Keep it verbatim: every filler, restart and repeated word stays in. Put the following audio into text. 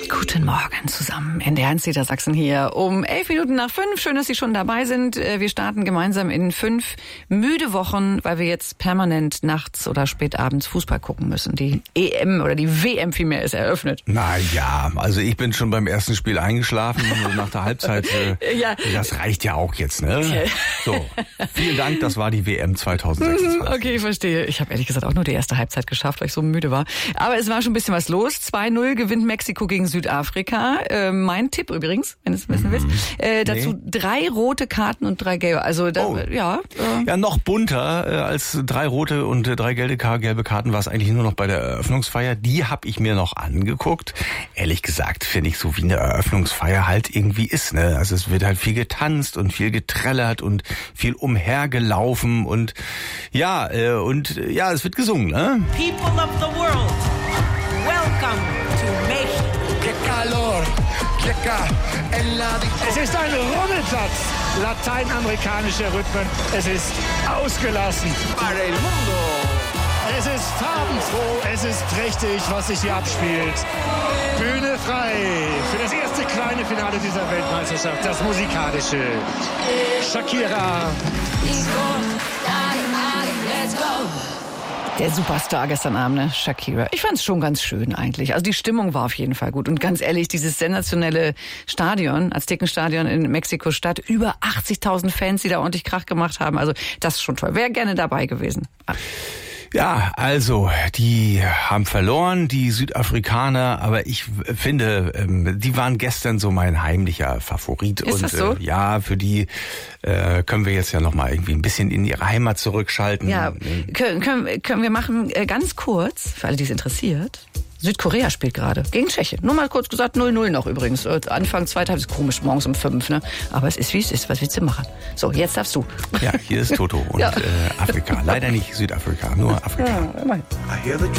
Guten Morgen zusammen. N D R eins Niedersachsen hier um elf Minuten nach fünf. Schön, dass Sie schon dabei sind. Wir starten gemeinsam in fünf müde Wochen, weil wir jetzt permanent nachts oder spät abends Fußball gucken müssen. Die E M oder die W M vielmehr ist eröffnet. Na ja, also ich bin schon beim ersten Spiel eingeschlafen und nach der Halbzeit, äh, ja. Das reicht ja auch jetzt, ne? Okay. So, vielen Dank, das war die W M zwanzig sechsundzwanzig. Okay, verstehe. Ich habe ehrlich gesagt auch nur die erste Halbzeit geschafft, weil ich so müde war. Aber es war schon ein bisschen was los. zwei null gewinnt Mexiko gegen Südafrika. Äh, mein Tipp übrigens, wenn du es wissen willst. Äh, dazu nee. drei rote Karten und drei gelbe. Also da, oh. ja. Äh. Ja, noch bunter äh, als drei rote und äh, drei gelbe, gelbe Karten war es eigentlich nur noch bei der Eröffnungsfeier. Die habe ich mir noch angeguckt. Ehrlich gesagt finde ich, so wie eine Eröffnungsfeier halt irgendwie ist. Ne? Also es wird halt viel getanzt und viel getrellert und viel umhergelaufen und ja, äh, und äh, ja, es wird gesungen. Ne? People of the world, welcome to México. Es ist ein Rummelplatz lateinamerikanischer Rhythmen. Es ist ausgelassen. Es ist farbenfroh, es ist prächtig, was sich hier abspielt. Bühne frei für das erste kleine Finale dieser Weltmeisterschaft, das musikalische. Shakira. Der Superstar gestern Abend, ne? Shakira. Ich fand es schon ganz schön eigentlich. Also die Stimmung war auf jeden Fall gut. Und ganz ehrlich, dieses sensationelle Stadion, Aztekenstadion in Mexiko-Stadt, über achtzigtausend Fans, die da ordentlich Krach gemacht haben. Also das ist schon toll. Wäre gerne dabei gewesen. Ja, also, die haben verloren, die Südafrikaner, aber ich finde, die waren gestern so mein heimlicher Favorit. Ist und das so? Äh, ja, für die äh, können wir jetzt ja nochmal irgendwie ein bisschen in ihre Heimat zurückschalten. Ja, können, können, können wir machen, äh, ganz kurz, für alle, die es interessiert. Südkorea spielt gerade gegen Tschechien. Nur mal kurz gesagt, null null noch übrigens. Anfang zweiter ist komisch, morgens um fünf, ne? Aber es ist, wie es ist. Was willst du machen? So, jetzt darfst du. Ja, hier ist Toto und ja. äh, Afrika. Leider nicht Südafrika, nur Afrika. Ja, immerhin. I hear the